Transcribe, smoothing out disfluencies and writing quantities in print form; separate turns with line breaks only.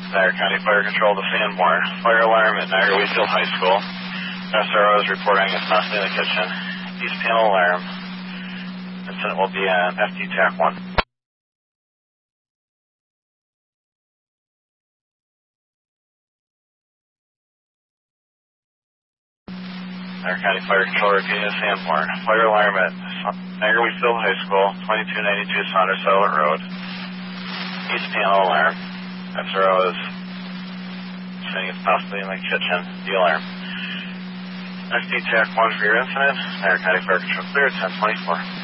Niagara County Fire Control to Sanborn. Fire alarm at Niagara Wheatfield High School. SRO is reporting it's possibly in the kitchen. East panel alarm. Incident will be on FD TAC 1. Niagara County Fire Control repeating to Sanborn. Fire alarm at Niagara Wheatfield High School, 2292 Saunders Settlement Road. East panel alarm. SRO is saying it's possibly in the kitchen. The alarm. FD TAC 1 for your incident. Niagara County Fire Control clear at 1024.